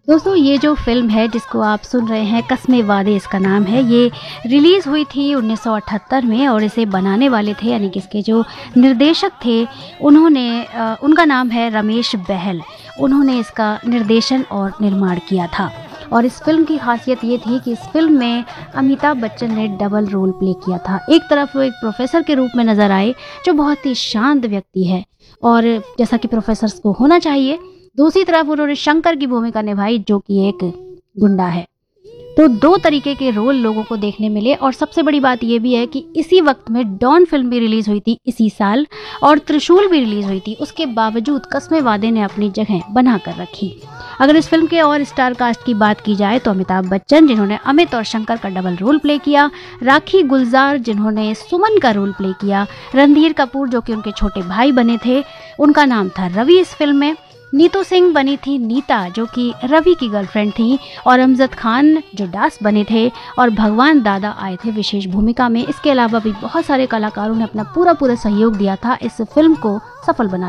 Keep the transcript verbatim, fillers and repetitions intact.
दोस्तों ये जो फ़िल्म है जिसको आप सुन रहे हैं, कस्मे वादे इसका नाम है, ये रिलीज़ हुई थी उन्नीस सौ अठहत्तर में और इसे बनाने वाले थे यानी कि इसके जो निर्देशक थे उन्होंने अ, उनका नाम है रमेश बहल। उन्होंने इसका निर्देशन और निर्माण किया था और इस फ़िल्म की ख़ासियत ये थी कि इस फ़िल्म में अमिताभ बच्चन ने डबल रोल प्ले किया था। एक तरफ वो एक प्रोफ़ेसर के रूप में नज़र आए जो बहुत ही शांत व्यक्ति है और जैसा कि प्रोफ़ेसर्स को होना चाहिए। दूसरी तरफ उन्होंने शंकर की भूमिका निभाई जो कि एक गुंडा है। तो दो तरीके के रोल लोगों को देखने मिले और सबसे बड़ी बात ये भी है कि इसी वक्त में डॉन फिल्म भी रिलीज़ हुई थी इसी साल और त्रिशूल भी रिलीज़ हुई थी। उसके बावजूद कस्मे वादे ने अपनी जगह बना कर रखी। अगर इस फिल्म के और स्टार कास्ट की बात की जाए तो अमिताभ बच्चन जिन्होंने अमित और शंकर का डबल रोल प्ले किया, राखी गुलजार जिन्होंने सुमन का रोल प्ले किया, रणधीर कपूर जो कि उनके छोटे भाई बने थे, उनका नाम था रवि इस फिल्म में, नीतू सिंह बनी थी नीता जो कि रवि की गर्लफ्रेंड थी और अमजद खान जो दास बने थे और भगवान दादा आए थे विशेष भूमिका में। इसके अलावा भी बहुत सारे कलाकारों ने अपना पूरा पूरा सहयोग दिया था इस फिल्म को सफल बनाने